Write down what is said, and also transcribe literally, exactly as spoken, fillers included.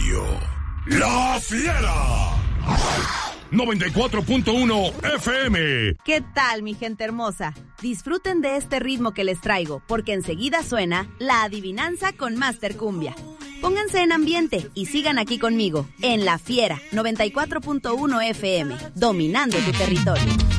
territorio. La Fiera. noventa y cuatro punto uno F M. ¿Qué tal, mi gente hermosa? Disfruten de este ritmo que les traigo, porque enseguida suena La Adivinanza con Master Cumbia. Pónganse en ambiente y sigan aquí conmigo, en La Fiera, noventa y cuatro punto uno F M, dominando tu territorio.